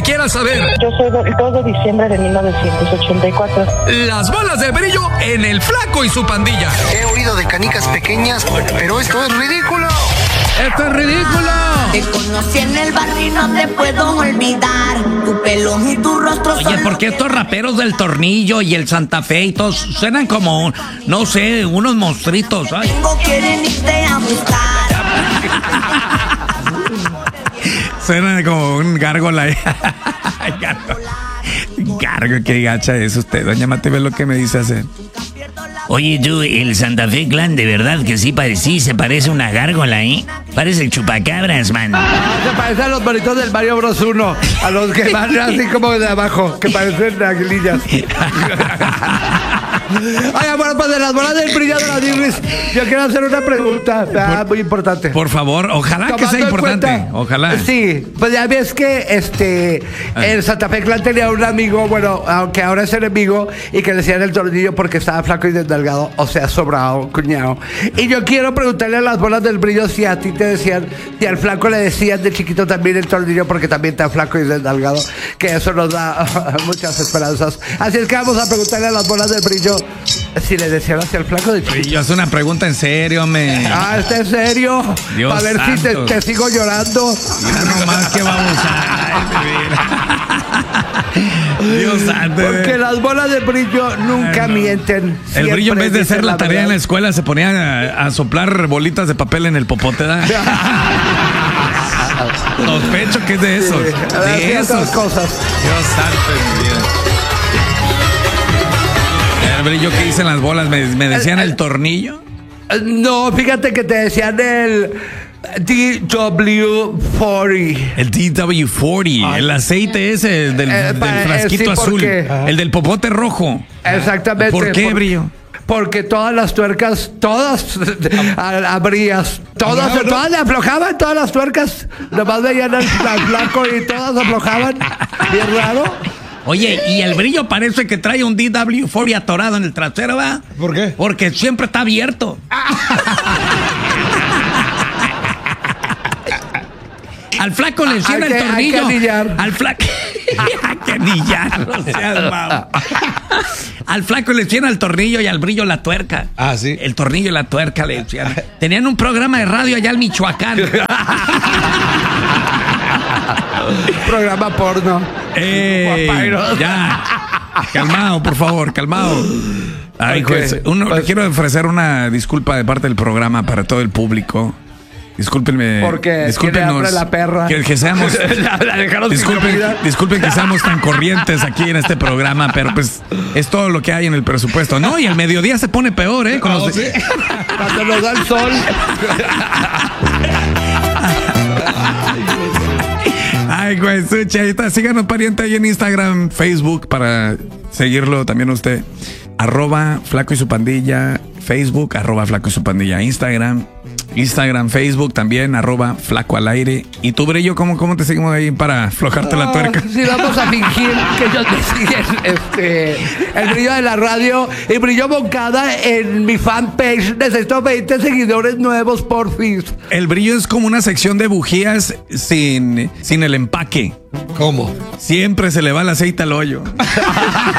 que quieras saber. Yo soy del 2 de diciembre de 1984. Las bolas de brillo en El Flaco y su Pandilla. He oído de canicas pequeñas, pero esto es ridículo. ¡Esto es ridículo! Te conocí en el barrio y no te puedo olvidar. Tu pelo y tu rostro. Oye, ¿por qué estos raperos del Tornillo y el Santa Fe y todos suenan como, no sé, unos monstruitos? Ay. Quieren irte a buscar. Suena como un gárgola. Gárgola, qué gacha es usted. Doña Mate, ve lo que me dice hacer. Oye, tú, el Santa Fe Clan, de verdad que sí se parece a una gárgola, ¿eh? Parece el chupacabras, man. Se parece a los bonitos del Mario Bros 1, a los que van así como de abajo, que parecen aguilillas. Oiga, bueno, pues de las bolas del brillo de la Dibris, yo quiero hacer una pregunta muy importante. Por favor, ojalá que sea importante. Ojalá. Sí, pues ya ves que el Santa Fe Clan tenía un amigo, bueno, aunque ahora es enemigo, y que le decían el Tornillo porque estaba flaco y desdelgado, o sea, sobrado, cuñado. Y yo quiero preguntarle a las bolas del brillo si a ti te decían, si al flaco le decían de chiquito también el Tornillo porque también está flaco y desdelgado, que eso nos da muchas esperanzas. Así es que vamos a preguntarle a las bolas del brillo si le decían hacia el flaco de chiquito. Yo hago una pregunta en serio, me. ¿Está en serio? Dios Para ver santo. si te sigo llorando. Mira nomás que vamos a. Dios santo. Porque las bolas de brillo nunca mienten. El brillo, en vez de dicen hacer la tarea verdad. en la escuela, se ponía a soplar bolitas de papel en el popote, ¿da? Sospecho que es de esos. Sí, De otras esos. cosas. Dios santo de mi vida. El brillo que dicen las bolas, me decían el tornillo. No, fíjate que te decían el DW40. El DW40, el aceite ese del frasquito sí, azul, porque- el del popote rojo. Exactamente. ¿Por qué, brillo? Porque todas las tuercas, todas abrías, todas le aflojaban, todas las tuercas, nomás veían al flaco y todas aflojaban, bien raro. Oye, y el brillo parece que trae un DW40 atorado en el trasero, ¿va? ¿Por qué? Porque siempre está abierto. Al flaco le encierra el tornillo. Hay que anillar. Al flaco. Hay que anillar, no seas mamá. Al flaco le encierra el tornillo y al brillo la tuerca. Ah, sí. El tornillo y la tuerca le encierran. Tenían un programa de radio allá en Michoacán. Programa porno. Ya. Calmado, por favor, calmado. Ay, Ok. juez, quiero ofrecer una disculpa de parte del programa para todo el público. Discúlpenme. Porque tiene hambre la perra. Que seamos. La dejaron sin comida. Disculpen que seamos tan corrientes aquí en este programa, pero pues es todo lo que hay en el presupuesto. No, y el mediodía se pone peor, ¿eh? Con los Cuando nos da el sol. Ay, güey, sucha, ahí está. Síganos, pariente, ahí en Instagram, Facebook, para seguirlo también usted. @Flaco y su Pandilla, Facebook, @Flaco y su Pandilla, Instagram, Facebook también, @Flaco al aire. ¿Y tú, Brillo, cómo te seguimos ahí para aflojarte la tuerca? Sí, vamos a fingir que ellos me siguen el brillo de la radio y Brillo Moncada en mi fanpage. Necesito 20 seguidores nuevos, porfis. El Brillo es como una sección de bujías sin el empaque. ¿Cómo? Siempre se le va el aceite al hoyo.